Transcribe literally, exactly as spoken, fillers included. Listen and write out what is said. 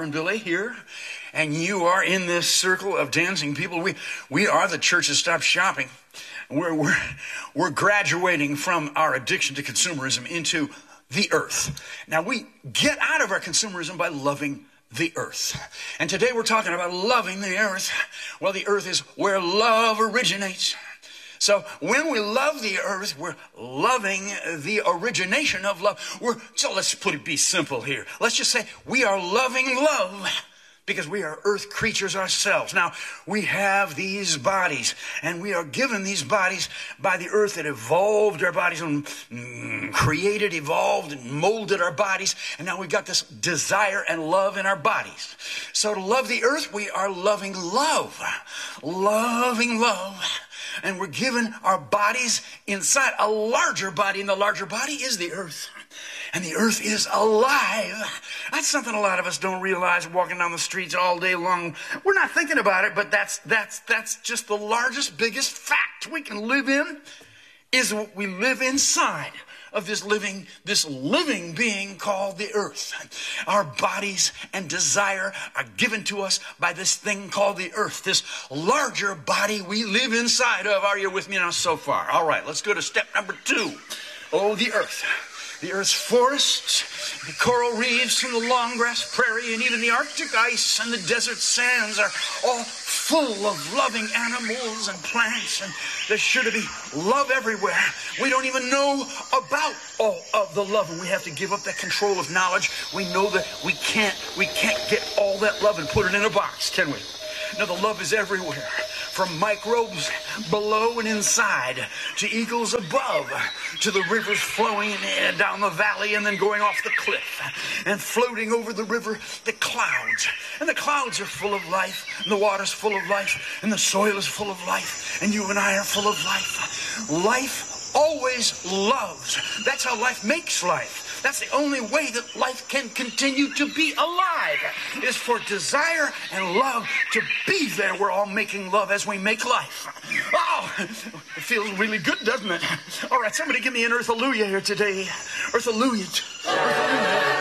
Reverend Billy here, and you are in this circle of dancing people. We we are the Church of Stop Shopping. We're we're we're graduating from our addiction to consumerism into the earth. Now we get out of our consumerism by loving the earth. And today we're talking about loving the earth. Well, the earth is where love originates. So when we love the earth, we're loving the origination of love. We're, so let's put it, be simple here. Let's just say we are loving love because we are earth creatures ourselves. Now, we have these bodies, and we are given these bodies by the earth that evolved our bodies and mm, created, evolved, and molded our bodies. And now we've got this desire and love in our bodies. So to love the earth, we are loving love. Loving love. And we're given our bodies inside a larger body, and the larger body is the earth. And the earth is alive. That's something a lot of us don't realize walking down the streets all day long. We're not thinking about it, but that's that's that's just the largest, biggest fact we can live in, is what we live inside of this living, this living being called the earth. Our bodies and desire are given to us by this thing called the earth, this larger body we live inside of. Are you with me now so far? All right, let's go to step number two. Oh, the earth. The earth's forests, the coral reefs, and the long grass prairie, and even the Arctic ice and the desert sands are all full of loving animals and plants, and there's sure to be love everywhere. We don't even know about all of the love, and we have to give up that control of knowledge. We know that we can't, we can't get all that love and put it in a box, can we? No, the love is everywhere. From microbes below and inside, to eagles above, to the rivers flowing down the valley and then going off the cliff, and floating over the river, the clouds. And the clouds are full of life, and the water's full of life, and the soil is full of life, and you and I are full of life. Life always loves. That's how life makes life. That's the only way that life can continue to be alive, is for desire and love to be there. We're all making love as we make life. Oh, it feels really good, doesn't it? All right, somebody give me an earth-alleluia here today. Earth-alleluia. Earth-alleluia.